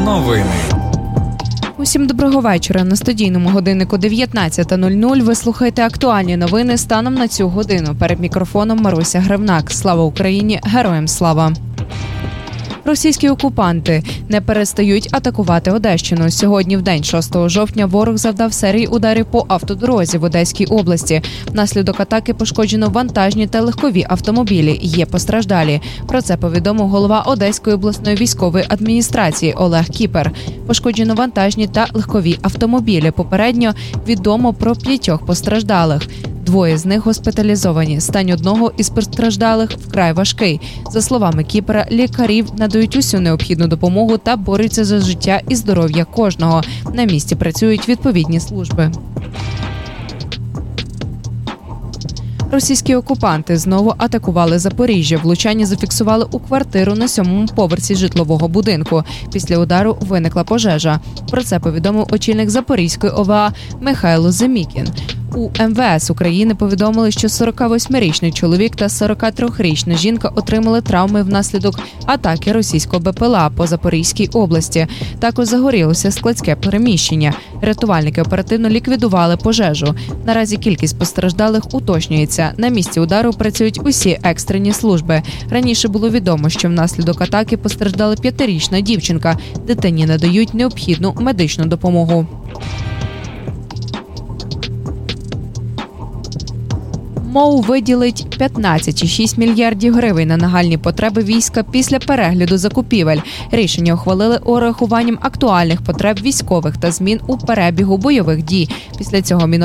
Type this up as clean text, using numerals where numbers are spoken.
Новини. Усім доброго вечора. На студійному годиннику 19:00 ви слухаєте актуальні новини станом на цю годину. Перед мікрофоном Маруся Гривнак. Слава Україні! Героям слава! Російські окупанти не перестають атакувати Одещину. Сьогодні, в день 6 жовтня, ворог завдав серії ударів по автодорозі в Одеській області. Внаслідок атаки пошкоджено вантажні та легкові автомобілі. Є постраждалі. Про це повідомив голова Одеської обласної військової адміністрації Олег Кіпер. Пошкоджено вантажні та легкові автомобілі. Попередньо відомо про 5 постраждалих. 2 з них госпіталізовані. Стан одного із постраждалих вкрай важкий. За словами Кіпера, лікарів надають усю необхідну допомогу та борються за життя і здоров'я кожного. На місці працюють відповідні служби. Російські окупанти знову атакували Запоріжжя. Влучання зафіксували у квартиру на 7-му поверсі житлового будинку. Після удару виникла пожежа. Про це повідомив очільник Запорізької ОВА Михайло Земікін. У МВС України повідомили, що 48-річний чоловік та 43-річна жінка отримали травми внаслідок атаки російського БПЛА по Запорізькій області. Також загорілося складське переміщення. Рятувальники оперативно ліквідували пожежу. Наразі кількість постраждалих уточнюється. На місці удару працюють усі екстрені служби. Раніше було відомо, що внаслідок атаки постраждала 5-річна дівчинка. Дитині надають необхідну медичну допомогу. МОУ виділить 15,6 мільярдів гривень на нагальні потреби війська після перегляду закупівель. Рішення ухвалили урахуванням актуальних потреб військових та змін у перебігу бойових дій. Після цього